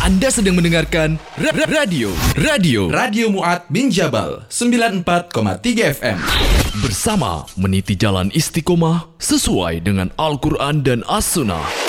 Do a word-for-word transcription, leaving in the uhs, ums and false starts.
Anda sedang mendengarkan ra- ra- radio Radio Radio Mu'ad bin Jabal sembilan puluh empat koma tiga F M. Bersama meniti jalan istiqomah sesuai dengan Al-Quran dan As-Sunnah.